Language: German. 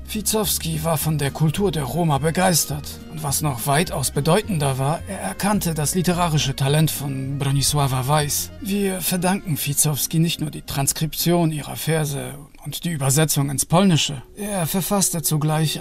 Ficowski war von der Kultur der Roma begeistert. Und was noch weitaus bedeutender war, er erkannte das literarische Talent von Bronisława Weiß. Wir verdanken Ficowski nicht nur die Transkription ihrer Verse und die Übersetzung ins Polnische. Er verfasste zugleich